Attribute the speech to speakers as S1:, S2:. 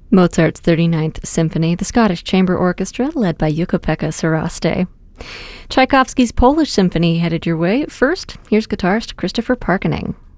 S1: Mozart's 39th Symphony, the Scottish Chamber Orchestra, led by Jukka-Pekka Saraste. Tchaikovsky's Polish Symphony headed your way. First, here's guitarist Christopher Parkening.